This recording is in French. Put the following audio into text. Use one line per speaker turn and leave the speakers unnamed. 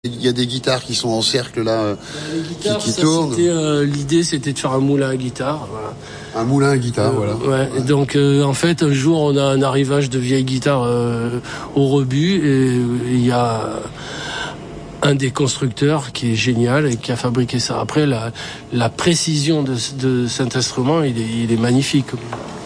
Il y a des guitares qui sont en cercle là, qui tournent.
L'idée, c'était de faire un moulin à guitare. Voilà.
Un moulin à guitare, voilà.
Ouais. Donc, en fait, un jour, on a un arrivage de vieilles guitares au rebut, et il y a un des constructeurs qui est génial et qui a fabriqué ça. Après, la précision de cet instrument, il est magnifique.